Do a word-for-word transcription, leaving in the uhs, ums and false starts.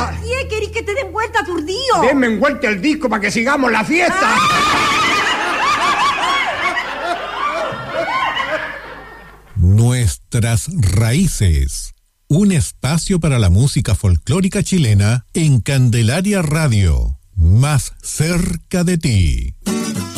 ¿Qué querés que te den vuelta, aturdido? Denme en vuelta el disco para que sigamos la fiesta. ¡Ah! Nuestras raíces. Un espacio para la música folclórica chilena en Candelaria Radio. Más cerca de ti.